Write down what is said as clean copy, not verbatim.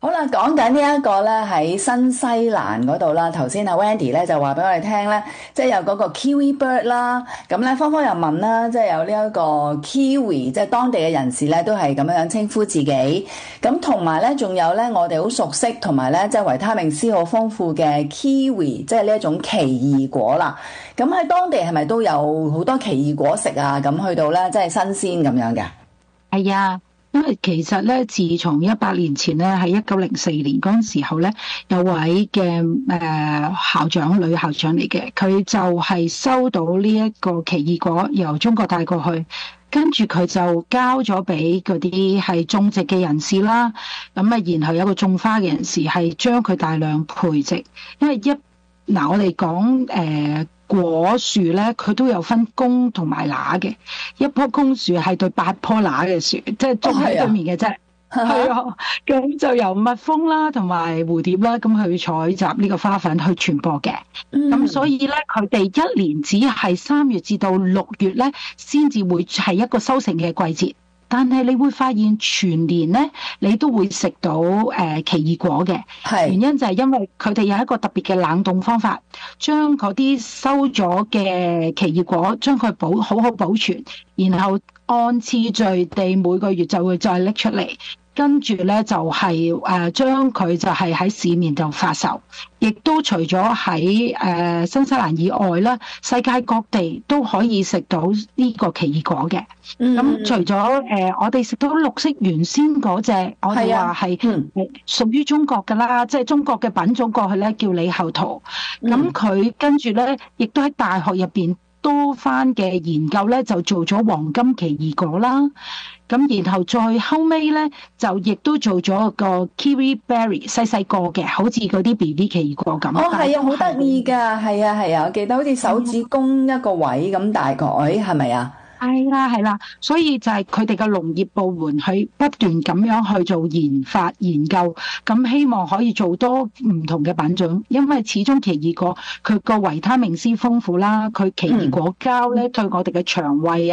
好啦，講緊呢一個咧喺新西蘭嗰度啦，頭先阿 Wendy 咧就話俾我哋聽咧，即係有嗰個 Kiwi Bird 啦，咁咧芳芳又問啦，即係有呢一個 Kiwi，即係當地嘅人士咧都係咁樣樣稱呼自己，咁同埋咧仲有咧我哋好熟悉同埋咧即係維他命 C 好豐富嘅 Kiwi，即係呢一種奇異果啦。咁喺當地係咪都有好多奇異果食啊？咁去到咧即係新鮮咁樣嘅？ 係啊。因為其實咧，自從100年前咧，喺1904年嗰陣時候咧，有位嘅校長，女校長嚟嘅，佢就係收到呢一個奇異果由中國帶過去，跟住佢就交咗俾嗰啲係種植嘅人士啦。咁啊，然後有個種花嘅人士係將佢大量培植，因為我哋講果樹咧，佢都有分公同埋乸嘅。一棵公樹係對8棵乸嘅樹，即係種喺對面嘅啫。係啊，咁就由蜜蜂啦同埋蝴蝶啦，咁去採集呢個花粉去傳播嘅。咁所以咧，佢哋一年只係3月至到6月咧，先至會係一個收成嘅季節。但係你會發現全年咧，你都會食到奇異果嘅。原因就係因為佢哋有一個特別嘅冷凍方法，將嗰啲收咗嘅奇異果，將佢好好保存，然後按次序地每個月就會再拎出嚟。跟住咧就係將佢就係喺市面度發售，亦都除咗喺新西蘭以外啦，世界各地都可以食到呢個奇異果嘅。咁除咗我哋食到綠色原先嗰隻，我哋話係屬於中國㗎啦，即係中國嘅品種過去咧叫李後桃。咁佢跟住咧，亦都喺大學入邊多番嘅研究咧，就做咗黃金奇異果啦。咁然後再後尾咧，就亦都做咗個 kiwi berry 細細個嘅，好似嗰啲 BB 奇異果咁。 哦，係啊，好得意㗎，係啊，係啊，我記得好似手指公一個位咁，大概係咪啊？ 係啦，係啦，所以就係佢哋嘅農業部門去不斷咁樣去做研發研究，咁希望可以做多唔同嘅品種，因為始終奇異果佢個維他命 C 豐富啦，佢奇異果膠咧對我哋嘅腸胃